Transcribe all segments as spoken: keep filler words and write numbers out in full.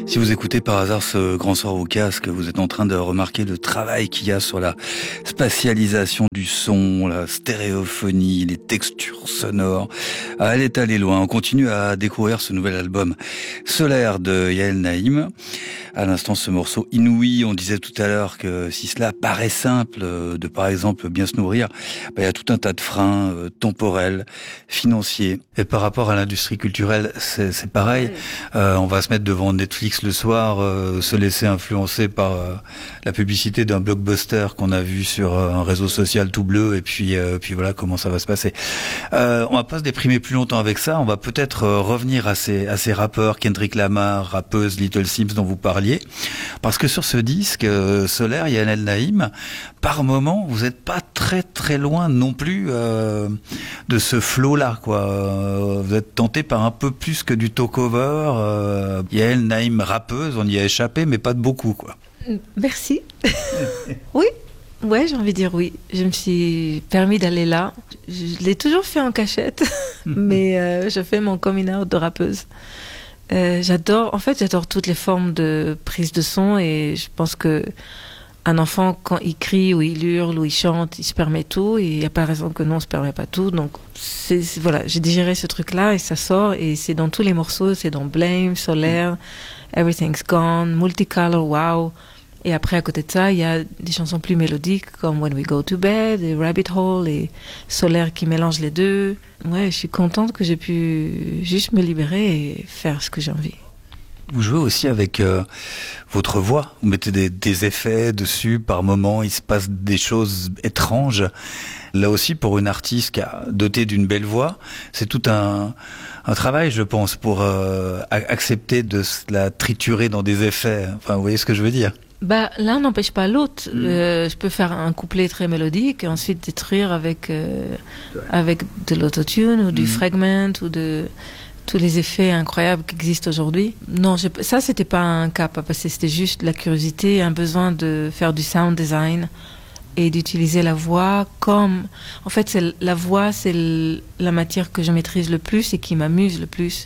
Si vous écoutez par hasard ce grand soir au casque, vous êtes en train de remarquer le travail qu'il y a sur la spatialisation du son, la stéréophonie, les textures sonores. Ah, elle est allée loin. On continue à découvrir ce nouvel album Solaire de Yael Naïm. À l'instant, ce morceau Inouï, on disait tout à l'heure que si cela paraît simple, de par exemple bien se nourrir, bah, il y a tout un tas de freins euh, temporels, financiers. Et par rapport à l'industrie culturelle, c'est, c'est pareil. Euh, on va se mettre devant Netflix le soir, euh, se laisser influencer par euh, la publicité d'un blockbuster qu'on a vu sur euh, un réseau social tout bleu, et puis euh, puis voilà comment ça va se passer. Euh, on va pas se déprimer plus longtemps avec ça. On va peut-être euh, revenir à ces à ces rappeurs, Kendrick Lamar, rappeuse Little Sims dont vous parliez. Parce que sur ce disque euh, Solaire, Yael Naïm, par moment, vous n'êtes pas très très loin non plus euh, de ce flow-là, quoi. Euh, vous êtes tenté par un peu plus que du talk-over. Euh, Yael Naïm, rappeuse, on y a échappé, mais pas de beaucoup, quoi. Merci. Oui, ouais, j'ai envie de dire oui. Je me suis permis d'aller là. Je l'ai toujours fait en cachette, mais euh, je fais mon coming out de rappeuse. Euh, j'adore, en fait, j'adore toutes les formes de prise de son, et je pense que un enfant, quand il crie ou il hurle ou il chante, il se permet tout, et il n'y a pas raison que non, on se permet pas tout. Donc, c'est, c'est, voilà, j'ai digéré ce truc-là et ça sort, et c'est dans tous les morceaux, c'est dans Blame, Solaire, Everything's Gone, Multicolor, Wow. Et après, à côté de ça, il y a des chansons plus mélodiques comme When We Go to Bed, et Rabbit Hole, et Solaire qui mélange les deux. Ouais, je suis contente que j'ai pu juste me libérer et faire ce que j'ai envie. Vous jouez aussi avec euh, votre voix. Vous mettez des, des effets dessus par moments. Il se passe des choses étranges. Là aussi, pour une artiste qui a doté d'une belle voix, c'est tout un, un travail, je pense, pour euh, accepter de la triturer dans des effets. Enfin, vous voyez ce que je veux dire? Bah, l'un n'empêche pas l'autre. Mmh. Euh, je peux faire un couplet très mélodique et ensuite détruire avec, euh, ouais. avec de l'autotune ou du mmh. fragment ou de tous les effets incroyables qui existent aujourd'hui. Non, je, ça, c'était pas un cas, parce que c'était juste la curiosité, un besoin de faire du sound design et d'utiliser la voix comme... En fait, c'est, la voix, c'est l, la matière que je maîtrise le plus et qui m'amuse le plus.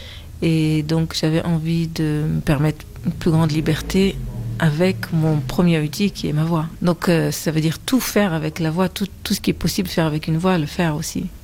Et donc, j'avais envie de me permettre une plus grande liberté avec mon premier outil qui est ma voix. Donc euh, ça veut dire tout faire avec la voix, tout, tout ce qui est possible de faire avec une voix, le faire aussi.